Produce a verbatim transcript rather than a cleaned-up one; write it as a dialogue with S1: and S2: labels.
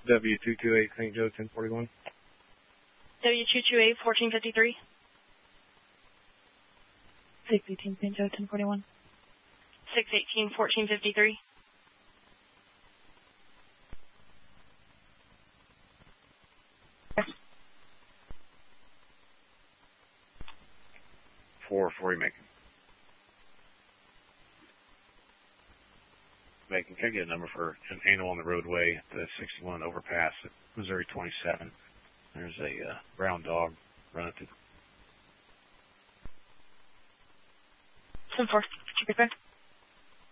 S1: W two two eight Saint Joe ten forty-one.
S2: W two two eight fourteen fifty-three.
S3: six eighteen Saint Joe ten forty-one.
S2: six eighteen fourteen fifty-three.
S1: four forty Macon. Macon, can I get a number for an animal on the roadway at the sixty-one overpass at Missouri twenty-seven? There's a uh, brown dog running through.
S2: ten four. Check it there.